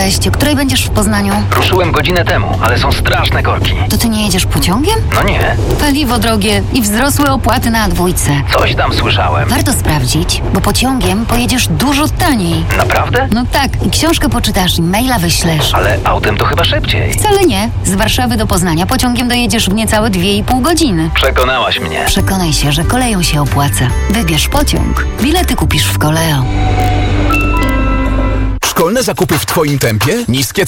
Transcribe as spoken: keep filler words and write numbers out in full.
Cześć, której będziesz w Poznaniu? Ruszyłem godzinę temu, ale są straszne korki. To ty nie jedziesz pociągiem? No nie. Paliwo drogie i wzrosłe opłaty na dwójce. Coś tam słyszałem. Warto sprawdzić, bo pociągiem pojedziesz dużo taniej. Naprawdę? No tak, i książkę poczytasz, i maila wyślesz. Ale autem to chyba szybciej. Wcale nie. Z Warszawy do Poznania pociągiem dojedziesz w niecałe dwie i pół godziny. Przekonałaś mnie. Przekonaj się, że koleją się opłaca. Wybierz pociąg. Bilety kupisz w Koleo. Szkolne zakupy w Twoim tempie? Niskie